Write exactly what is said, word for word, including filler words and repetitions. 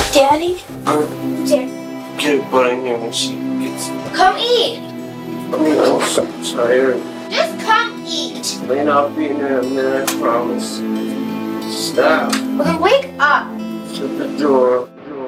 Daddy? Uh, Dad. Get a butt in here when she gets. Come eat. I'm so tired. Just come eat. Lane, I'll be in there in a minute, I promise. Stop. Well, then wake up. Shut the door.